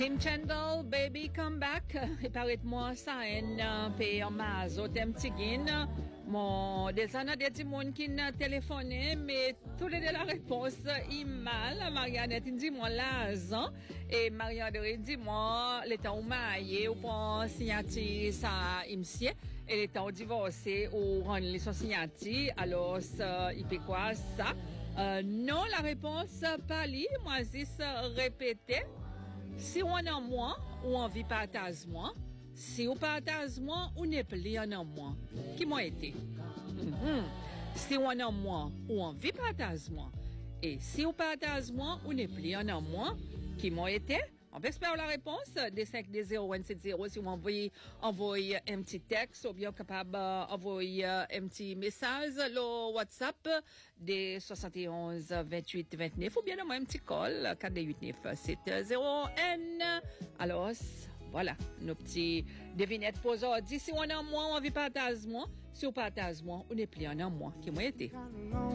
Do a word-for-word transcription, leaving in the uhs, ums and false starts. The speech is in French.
Tim Chandel, baby, come back. Et paraît-moi, ça, un pays en mazo, t'aimes tigin. Mon, des années, des petits monde qui n'a téléphoné, mais tous les deux la réponse, il mal. Marianne, il dit, moi, l'argent. Et Marianne, il dit, moi, l'état où maillé, ou pour signature, ça, il me sied. Et l'état où divorcé, ou rendre son signature. Alors, ça, il fait quoi, ça? Euh, non, la réponse, pas li. Moi, c'est répéter. Si on a moi, ou on vit partage moi. Si on partage moi, on n'est plus en moi. Qui m'a été? Mm-hmm. Si on a moi, ou on vit partage moi. Et si on partage moi, on n'est plus en moi. Qui m'a été? On peut espérer la réponse des cinq des zéro un sept zéro si vous envoyez envoyez un petit texte ou bien capable envoyer un petit message le WhatsApp des soixante et onze vingt-huit vingt-neuf ou bien un petit call quatre deux huit neuf sept zéro N. Alors voilà nos petits devinettes pour aujourd'hui. Si on a moins on vit partage moins, si on partage moins on est plus en moins qui m'a été.